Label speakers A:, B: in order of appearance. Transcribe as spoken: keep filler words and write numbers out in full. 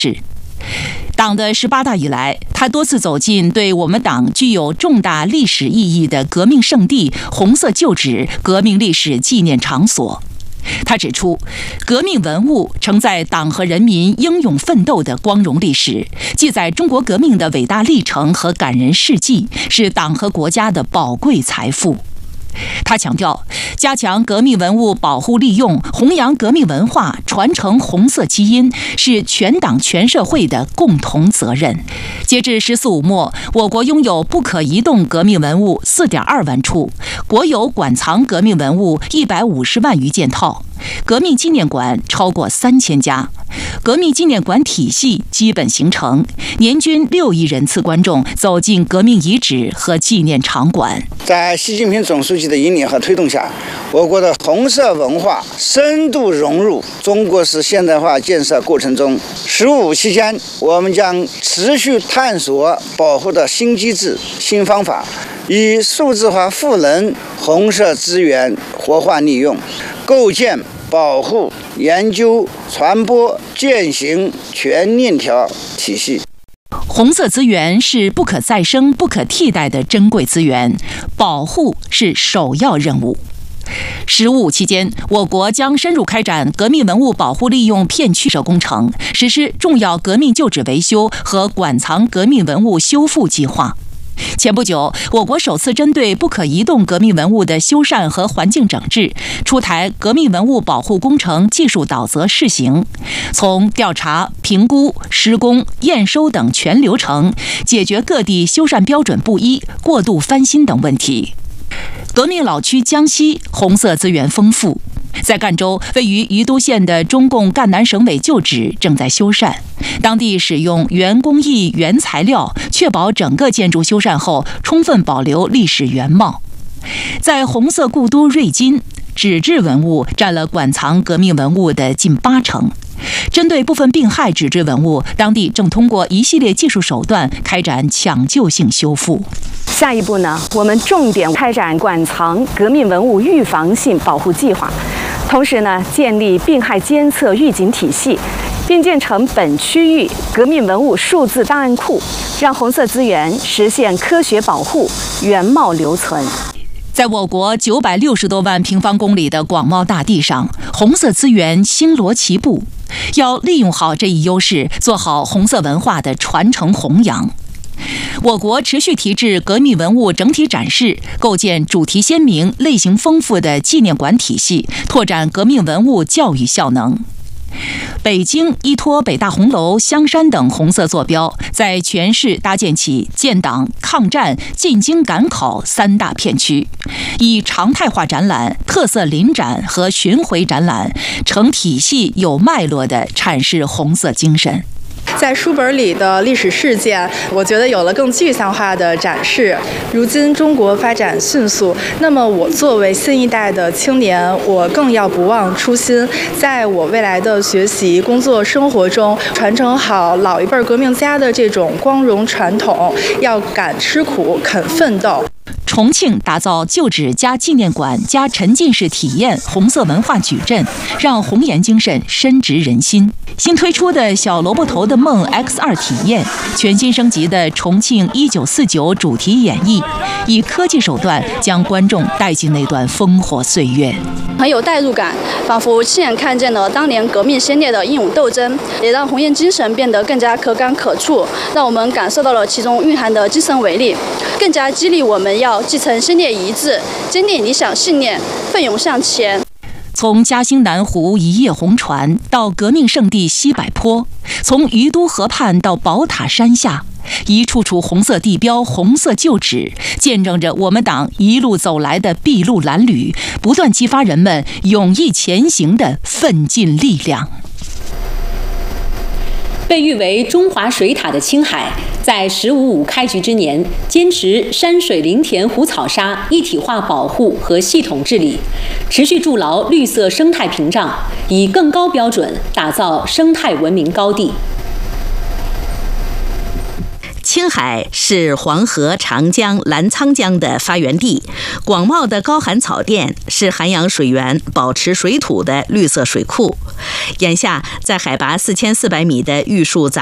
A: 党的十八大以来，他多次走进对我们党具有重大历史意义的革命圣地红色旧址革命历史纪念场所。他指出，革命文物承载党和人民英勇奋斗的光荣历史，记载中国革命的伟大历程和感人事迹，是党和国家的宝贵财富。他强调，加强革命文物保护利用，弘扬革命文化，传承红色基因，是全党全社会的共同责任。截至“十四五”末，我国拥有不可移动革命文物 四点二万处，国有馆藏革命文物一百五十万余件套，革命纪念馆超过三千家。革命纪念馆体系基本形成，年均六亿人次观众走进革命遗址和纪念场馆。
B: 在习近平总书记的引领和推动下，我国的红色文化深度融入中国式现代化建设过程中。十五期间，我们将持续探索保护的新机制、新方法，以数字化赋能红色资源活化利用，构建保护、研究、传播、践行全链条体系。
A: 红色资源是不可再生、不可替代的珍贵资源，保护是首要任务。十五期间，我国将深入开展革命文物保护利用片区设工程，实施重要革命旧址维修和馆藏革命文物修复计划。前不久，我国首次针对不可移动革命文物的修缮和环境整治，出台革命文物保护工程技术导则试行，从调查、评估、施工、验收等全流程，解决各地修缮标准不一、过度翻新等问题。革命老区江西红色资源丰富，在赣州位于宜都县的中共赣南省委旧址正在修缮，当地使用原工艺原材料，确保整个建筑修缮后充分保留历史原貌。在红色故都瑞金，纸质文物占了馆藏革命文物的近八成。针对部分病害纸质文物，当地正通过一系列技术手段开展抢救性修复。
C: 下一步呢，我们重点开展馆藏革命文物预防性保护计划，同时呢，建立病害监测预警体系，并建成本区域革命文物数字档案库，让红色资源实现科学保护、原貌留存。
A: 在我国九百六十多万平方公里的广袤大地上，红色资源星罗棋布，要利用好这一优势，做好红色文化的传承弘扬。我国持续提质革命文物整体展示，构建主题鲜明、类型丰富的纪念馆体系，拓展革命文物教育效能。北京依托北大红楼、香山等红色坐标，在全市搭建起建党、抗战、进京赶考三大片区，以常态化展览、特色临展和巡回展览，成体系有脉络地阐释红色精神。
D: 在书本里的历史事件，我觉得有了更具象化的展示。如今中国发展迅速，那么我作为新一代的青年，我更要不忘初心，在我未来的学习、工作、生活中，传承好老一辈革命家的这种光荣传统，要敢吃苦、肯奋斗。
A: 重庆打造旧址加纪念馆加沉浸式体验红色文化矩阵，让红岩精神深植人心。新推出的小萝卜头的梦 X 二 体验，全新升级的重庆一九四九主题演绎，以科技手段将观众带进那段烽火岁月，
E: 很有代入感，仿佛亲眼看见了当年革命先烈的英勇斗争，也让红岩精神变得更加可感可触，让我们感受到了其中蕴含的精神伟力，更加激励我们要继承先烈遗志，坚定理想信念，奋勇向前。
A: 从嘉兴南湖一叶红船到革命圣地西柏坡，从于都河畔到宝塔山下，一处处红色地标、红色旧址，见证着我们党一路走来的筚路蓝缕，不断激发人们勇毅前行的奋进力量。
F: 被誉为中华水塔的青海，在十五五开局之年，坚持山水林田湖草沙一体化保护和系统治理，持续筑牢绿色生态屏障，以更高标准打造生态文明高地。
A: 青
G: 青海是黄河、长江、澜沧江的发源地，广袤的高寒草甸是涵养水源、保持水土的绿色水库。眼下，在海拔四千四百米的玉树